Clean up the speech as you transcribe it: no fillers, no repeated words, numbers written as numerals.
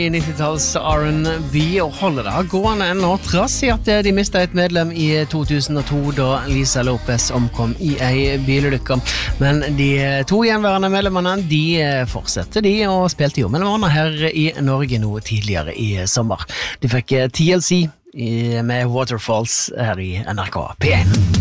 I 90-talls R&B og holder det gående ennå, trass I at de mistet et medlem I 2002 da Lisa Lopez omkom I en bilulykke. Men de to gjenværende medlemmene, de fortsetter og spilte jo mellom andre her I Norge nå tidligere I sommer. De fikk TLC med Waterfalls her I NRK P1.